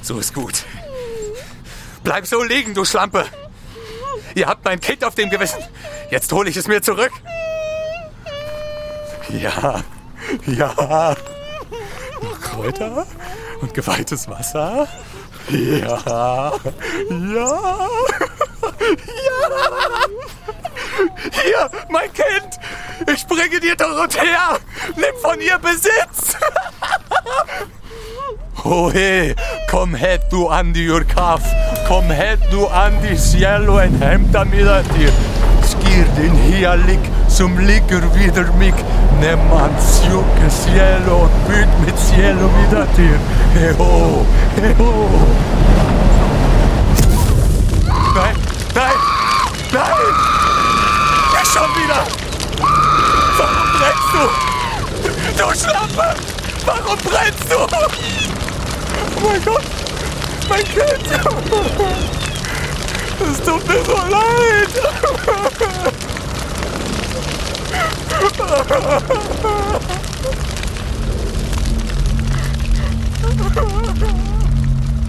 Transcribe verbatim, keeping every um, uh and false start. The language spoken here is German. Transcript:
So ist gut. Bleib so liegen, du Schlampe. Ihr habt mein Kind auf dem Gewissen. Jetzt hole ich es mir zurück. Ja, ja. Noch Kräuter und geweihtes Wasser. Ja, ja, ja. Hier, mein Kind. Ich bringe dir Dorothea. Nimm von ihr Besitz. Ohe, kom hit du Andi Urkaf. Kom hit du Andi cielo en hämta mida dir. Skir din healik som ligger vidare mig. Nimm ans juke cielo och bygg mitt cielo vida dir. Heho, heho. Nein, nein, nein. Ja, schon wieder. Warum brennst du? Du Schlampe. Warum brennst du? Oh mein Gott, mein Kind! Es tut mir so leid!